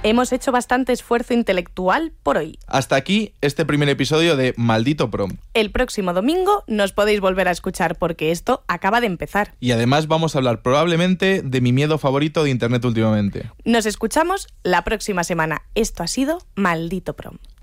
Hemos hecho bastante esfuerzo intelectual por hoy. Hasta aquí este primer episodio de Maldito Prom. El próximo domingo nos podéis volver a escuchar porque esto acaba de empezar. Y además vamos a hablar probablemente de mi miedo favorito de Internet últimamente. Nos escuchamos la próxima semana. Esto ha sido Maldito Prom.